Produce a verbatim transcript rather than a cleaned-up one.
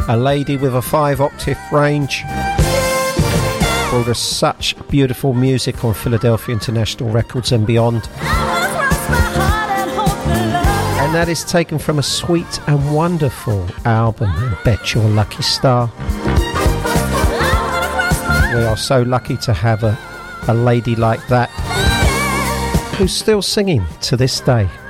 A lady with a five octave range. Brought us such beautiful music on Philadelphia International Records and beyond. And that is taken from a sweet and wonderful album, Bet Your Lucky Star. We are so lucky to have a, a lady like that who's still singing to this day.